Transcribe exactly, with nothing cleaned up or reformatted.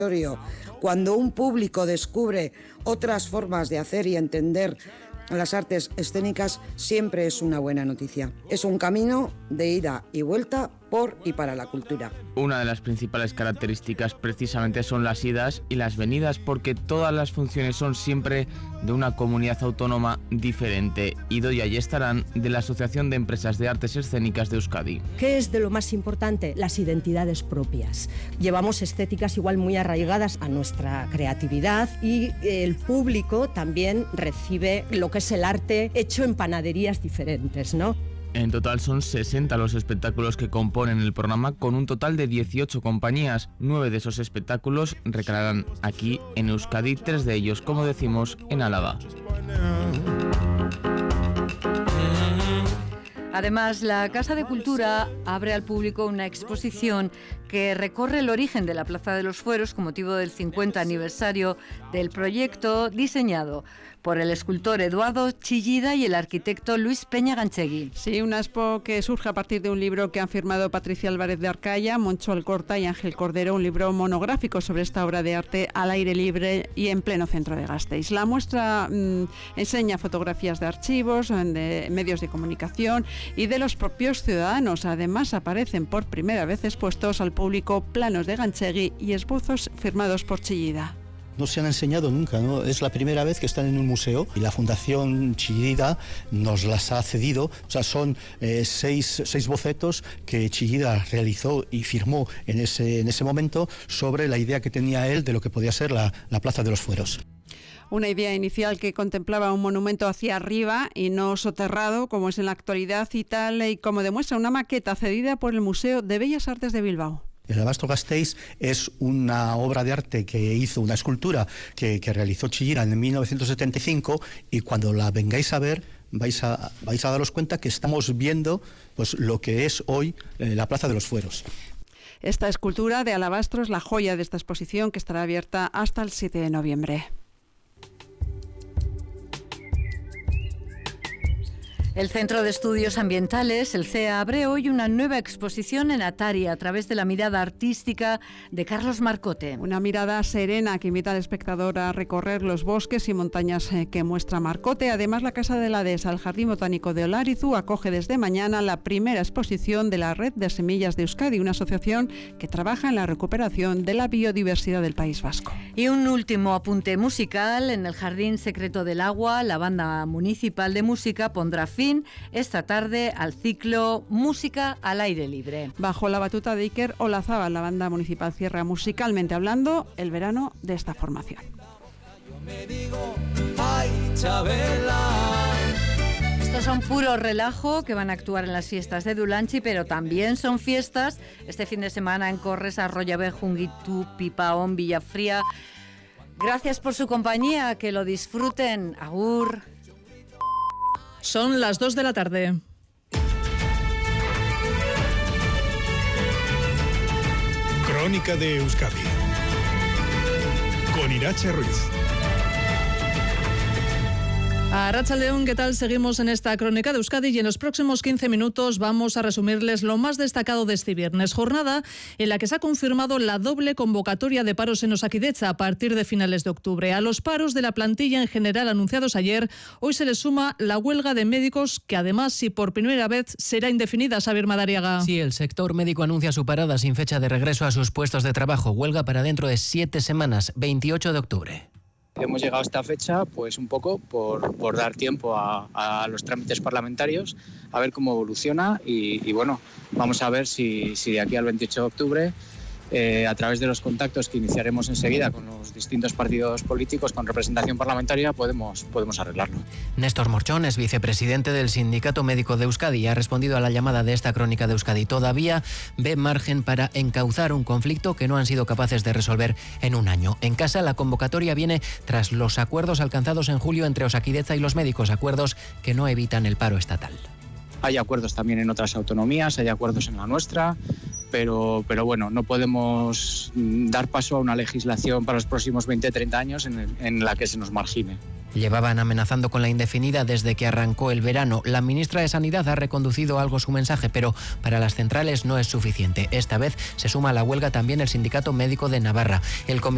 Cuando un público descubre otras formas de hacer y entender las artes escénicas, siempre es una buena noticia. Es un camino de ida y vuelta por y para la cultura. Una de las principales características precisamente son las idas y las venidas, porque todas las funciones son siempre de una comunidad autónoma diferente. Idoia y estarán de la Asociación de Empresas de Artes Escénicas de Euskadi. ¿Qué es de lo más importante? Las identidades propias. Llevamos estéticas igual muy arraigadas a nuestra creatividad y el público también recibe lo que es el arte hecho en panaderías diferentes, ¿no? En total son sesenta los espectáculos que componen el programa, con un total de dieciocho compañías. Nueve de esos espectáculos recalarán aquí en Euskadi, tres de ellos, como decimos, en Álava. Además, la Casa de Cultura abre al público una exposición que recorre el origen de la Plaza de los Fueros con motivo del cincuenta aniversario del proyecto, diseñado por el escultor Eduardo Chillida y el arquitecto Luis Peña Ganchegui. Sí, una expo que surge a partir de un libro que han firmado Patricia Álvarez de Arcaya, Moncho Alcorta y Ángel Cordero, un libro monográfico sobre esta obra de arte al aire libre y en pleno centro de Gasteiz. La muestra mmm, enseña fotografías de archivos, de medios de comunicación y de los propios ciudadanos. Además, aparecen por primera vez expuestos al público planos de Ganchegui y esbozos firmados por Chillida. No se han enseñado nunca, ¿no? Es la primera vez que están en un museo y la Fundación Chillida nos las ha cedido. O sea, son eh, seis, seis bocetos que Chillida realizó y firmó en ese, en ese momento sobre la idea que tenía él de lo que podía ser la, la Plaza de los Fueros. Una idea inicial que contemplaba un monumento hacia arriba y no soterrado, como es en la actualidad, y tal y como demuestra una maqueta cedida por el Museo de Bellas Artes de Bilbao. El Alabastro Gasteiz es una obra de arte que hizo, una escultura que, que realizó Chillida en mil novecientos setenta y cinco, y cuando la vengáis a ver vais a, vais a daros cuenta que estamos viendo pues, lo que es hoy eh, la Plaza de los Fueros. Esta escultura de alabastro es la joya de esta exposición, que estará abierta hasta el siete de noviembre. El Centro de Estudios Ambientales, el C E A, abre hoy una nueva exposición en Atari a través de la mirada artística de Carlos Marcote. Una mirada serena que invita al espectador a recorrer los bosques y montañas que muestra Marcote. Además, la Casa de la Dehesa, el Jardín Botánico de Olarizu, acoge desde mañana la primera exposición de la Red de Semillas de Euskadi, una asociación que trabaja en la recuperación de la biodiversidad del País Vasco. Y un último apunte musical. En el Jardín Secreto del Agua, la Banda Municipal de Música pondrá fin esta tarde al ciclo Música al Aire Libre. Bajo la batuta de Iker Olazábal, la banda municipal cierra musicalmente hablando el verano de esta formación. Estos son puro relajo, que van a actuar en las fiestas de Dulanchi, pero también son fiestas este fin de semana en Corres, Arroyabe, Jungitu, Pipaón, Villafría. Gracias por su compañía, que lo disfruten. Agur. Son las dos de la tarde. Crónica de Euskadi con Irache Ruiz. Arratsaldeon, ¿qué tal? Seguimos en esta Crónica de Euskadi y en los próximos quince minutos vamos a resumirles lo más destacado de este viernes. Jornada en la que se ha confirmado la doble convocatoria de paros en Osakidetza a partir de finales de octubre. A los paros de la plantilla en general anunciados ayer, hoy se le suma la huelga de médicos, que además, y por primera vez, será indefinida. Xabier Madariaga. Sí, el sector médico anuncia su parada sin fecha de regreso a sus puestos de trabajo. Huelga para dentro de siete semanas, veintiocho de octubre. Hemos llegado a esta fecha pues un poco por, por dar tiempo a, a los trámites parlamentarios, a ver cómo evoluciona y, y bueno, vamos a ver si, si de aquí al veintiocho de octubre, eh, a través de los contactos que iniciaremos enseguida con los distintos partidos políticos con representación parlamentaria, podemos, podemos arreglarlo. Néstor Morchón es vicepresidente del Sindicato Médico de Euskadi y ha respondido a la llamada de esta Crónica de Euskadi. Todavía ve margen para encauzar un conflicto que no han sido capaces de resolver en un año. En casa, la convocatoria viene tras los acuerdos alcanzados en julio entre Osakidetza y los médicos, acuerdos que no evitan el paro estatal. Hay acuerdos también en otras autonomías, hay acuerdos en la nuestra, pero, pero bueno, no podemos dar paso a una legislación para los próximos veinte a treinta años en, el, en la que se nos margine. Llevaban amenazando con la indefinida desde que arrancó el verano. La ministra de Sanidad ha reconducido algo su mensaje, pero para las centrales no es suficiente. Esta vez se suma a la huelga también el Sindicato Médico de Navarra. El